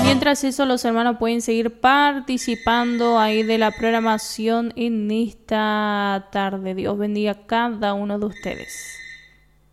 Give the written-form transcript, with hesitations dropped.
Mientras eso, los hermanos pueden seguir participando ahí de la programación en esta tarde. Dios bendiga a cada uno de ustedes.